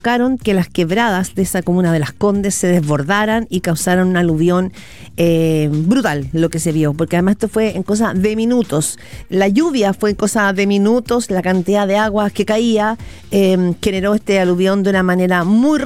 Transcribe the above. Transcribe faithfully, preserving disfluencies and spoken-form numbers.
provocaron que las quebradas de esa comuna de Las Condes se desbordaran y causaron un aluvión eh, brutal, lo que se vio, porque además esto fue en cosa de minutos. La lluvia fue en cosa de minutos, la cantidad de agua que caía eh, generó este aluvión de una manera muy